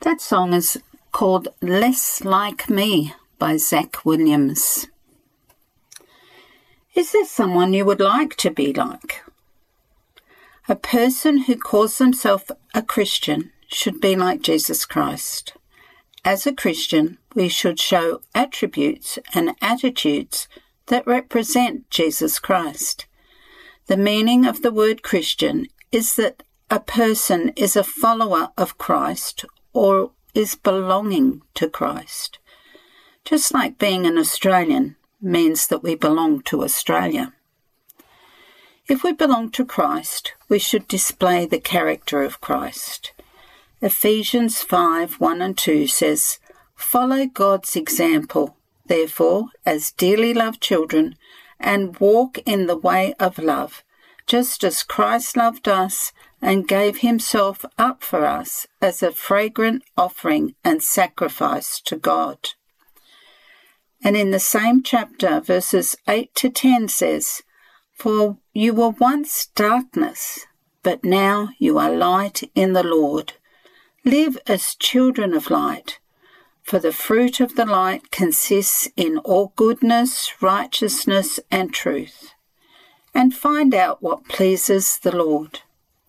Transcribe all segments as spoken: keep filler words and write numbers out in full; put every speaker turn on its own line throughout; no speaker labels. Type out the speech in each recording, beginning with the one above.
That song is called Less Like Me by Zach Williams. Is there someone you would like to be like? A person who calls themselves a Christian should be like Jesus Christ. As a Christian, we should show attributes and attitudes that represent Jesus Christ. The meaning of the word Christian is that a person is a follower of Christ or is belonging to Christ. Just like being an Australian means that we belong to Australia. If we belong to Christ, we should display the character of Christ. Ephesians five, one and two says, "Follow God's example, therefore, as dearly loved children, and walk in the way of love, just as Christ loved us and gave himself up for us as a fragrant offering and sacrifice to God." And in the same chapter, verses eight to ten says, "For you were once darkness, but now you are light in the Lord. Live as children of light, for the fruit of the light consists in all goodness, righteousness, and truth. And find out what pleases the Lord."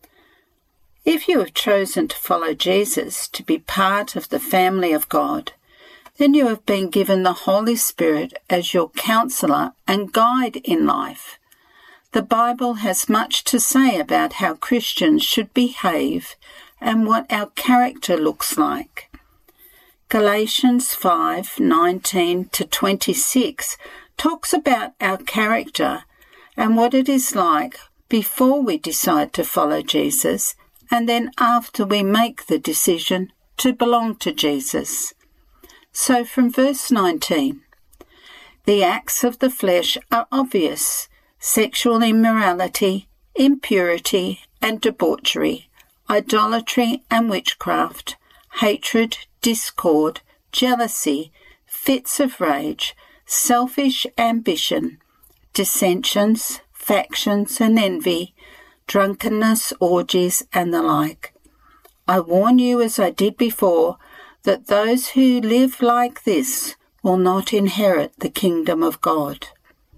If you have chosen to follow Jesus, to be part of the family of God, then you have been given the Holy Spirit as your counselor and guide in life. The Bible has much to say about how Christians should behave and what our character looks like. Galatians five, nineteen to twenty-six talks about our character and what it is like before we decide to follow Jesus and then after we make the decision to belong to Jesus. So from verse nineteen, "The acts of the flesh are obvious: sexual immorality, impurity and debauchery, idolatry and witchcraft, hatred, discord, jealousy, fits of rage, selfish ambition, dissensions, factions and envy, drunkenness, orgies, and the like. I warn you, as I did before, that those who live like this will not inherit the kingdom of God."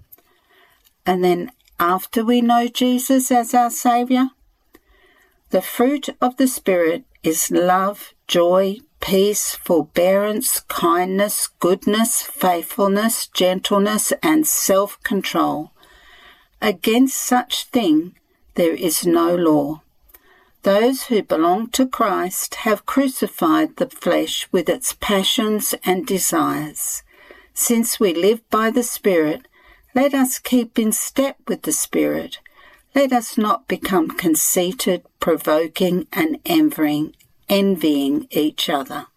And then, after we know Jesus as our Saviour, the fruit of the Spirit is love, joy, peace, forbearance, kindness, goodness, faithfulness, gentleness, and self-control. Against such thing there is no law. Those who belong to Christ have crucified the flesh with its passions and desires. Since we live by the Spirit, let us keep in step with the Spirit. Let us not become conceited, provoking, and envying, envying each other.